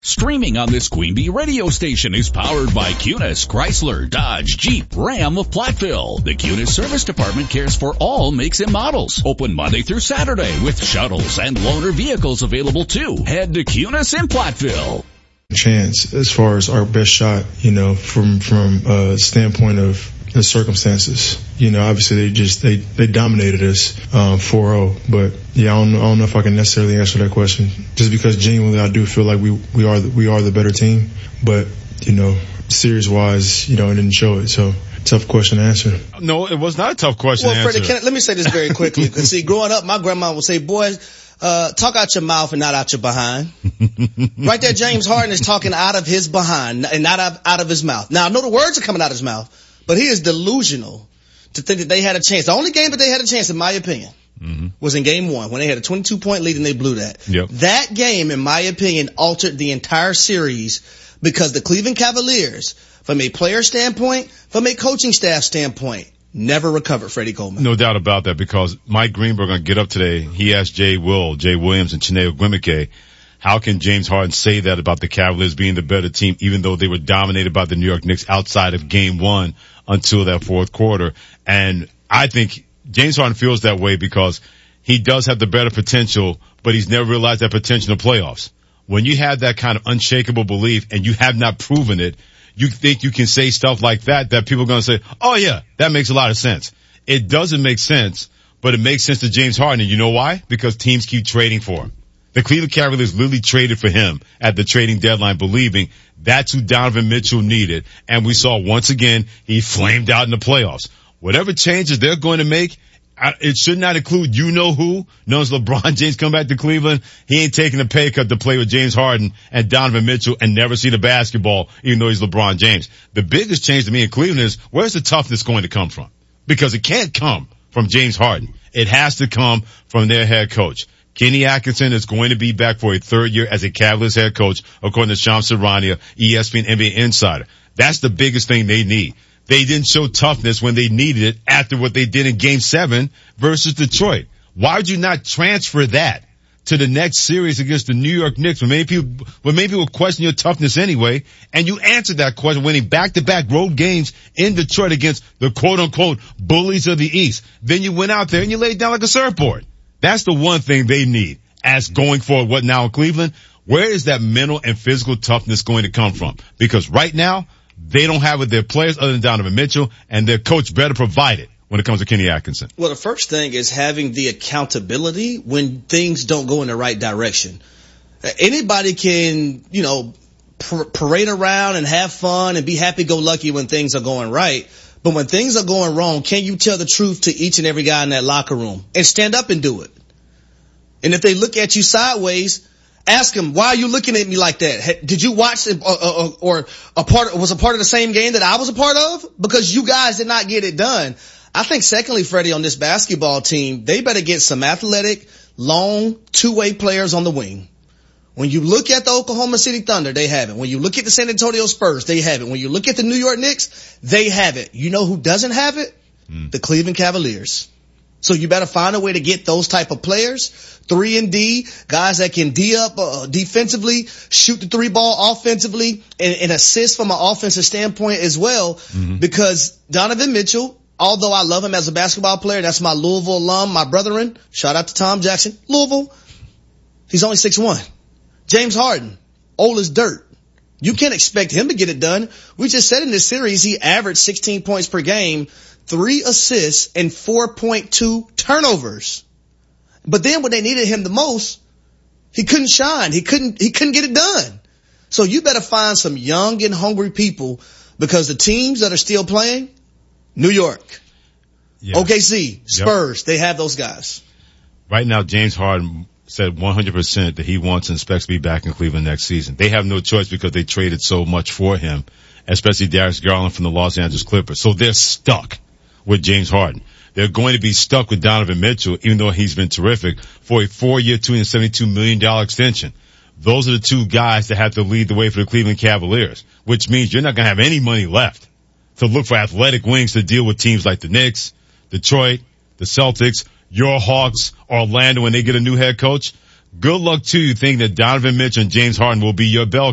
Streaming on this Queen Bee radio station is powered by Cunis, Chrysler, Dodge, Jeep, Ram of Platteville. The Cunis Service Department cares for all makes and models. Open Monday through Saturday with shuttles and loaner vehicles available too. Head to Cunis in Platteville. Chance as far as our best shot, from a standpoint of the circumstances. Obviously they dominated us 4-0, but yeah, I don't know if I can necessarily answer that question, just because genuinely I do feel like we are the better team, but series wise, it didn't show it. So tough question to answer. No, it was not a tough question to answer. Freddie, let me say this very quickly, because see, growing up, my grandma would say, boys, talk out your mouth and not out your behind. Right there, James Harden is talking out of his behind and not out of his mouth. Now, I know the words are coming out of his mouth, but he is delusional to think that they had a chance. The only game that they had a chance, in my opinion, was in game 1 when they had a 22-point lead and they blew that. Yep. That game, in my opinion, altered the entire series because the Cleveland Cavaliers, from a player standpoint, from a coaching staff standpoint, never recovered, Freddie Coleman. No doubt about that, because Mike Greenberg on Get Up today, he asked Jay Williams, and Chineo Gwimike, how can James Harden say that about the Cavaliers being the better team, even though they were dominated by the New York Knicks outside of game 1 until that fourth quarter? And I think James Harden feels that way because he does have the better potential, but he's never realized that potential in the playoffs. When you have that kind of unshakable belief and you have not proven it, you think you can say stuff like that people are going to say, oh yeah, that makes a lot of sense. It doesn't make sense, but it makes sense to James Harden. And you know why? Because teams keep trading for him. The Cleveland Cavaliers literally traded for him at the trading deadline, believing that's who Donovan Mitchell needed. And we saw once again, he flamed out in the playoffs. Whatever changes they're going to make, it should not include who. Knows LeBron James come back to Cleveland. He ain't taking a pay cut to play with James Harden and Donovan Mitchell and never see the basketball, even though he's LeBron James. The biggest change to me in Cleveland is, where's the toughness going to come from? Because it can't come from James Harden. It has to come from their head coach. Kenny Atkinson is going to be back for a third year as a Cavaliers head coach, according to Shams Charania, ESPN NBA insider. That's the biggest thing they need. They didn't show toughness when they needed it after what they did in game 7 versus Detroit. Why would you not transfer that to the next series against the New York Knicks when many people question your toughness anyway? And you answered that question winning back-to-back road games in Detroit against the quote-unquote bullies of the East. Then you went out there and you laid down like a surfboard. That's the one thing they need as going forward. What now in Cleveland? Where is that mental and physical toughness going to come from? Because right now, they don't have it. Their players other than Donovan Mitchell, and their coach better provide it when it comes to Kenny Atkinson. Well, the first thing is having the accountability when things don't go in the right direction. Anybody can, parade around and have fun and be happy-go-lucky when things are going right. But when things are going wrong, can you tell the truth to each and every guy in that locker room and stand up and do it? And if they look at you sideways, ask them, why are you looking at me like that? Did you watch or was a part of the same game that I was a part of? Because you guys did not get it done. I think secondly, Freddie, on this basketball team, they better get some athletic, long, two-way players on the wing. When you look at the Oklahoma City Thunder, they have it. When you look at the San Antonio Spurs, they have it. When you look at the New York Knicks, they have it. You know who doesn't have it? The Cleveland Cavaliers. So you better find a way to get those type of players, 3-and-D, guys that can D up defensively, shoot the 3-ball offensively, and assist from an offensive standpoint as well. Because Donovan Mitchell, although I love him as a basketball player, that's my Louisville alum, my brethren. Shout out to Tom Jackson, Louisville. He's only 6'1". James Harden, old as dirt. You can't expect him to get it done. We just said in this series he averaged 16 points per game, 3 assists, and 4.2 turnovers. But then when they needed him the most, he couldn't shine. He couldn't get it done. So you better find some young and hungry people, because the teams that are still playing, New York, OKC, Spurs, they have those guys. Right now, James Harden said 100% that he wants and expects to be back in Cleveland next season. They have no choice because they traded so much for him, especially Darius Garland from the Los Angeles Clippers. So they're stuck with James Harden. They're going to be stuck with Donovan Mitchell, even though he's been terrific, for a 4-year, $272 million extension. Those are the two guys that have to lead the way for the Cleveland Cavaliers, which means you're not going to have any money left to look for athletic wings to deal with teams like the Knicks, Detroit, the Celtics, your Hawks, Orlando when they get a new head coach. Good luck to you thinking that Donovan Mitchell and James Harden will be your bell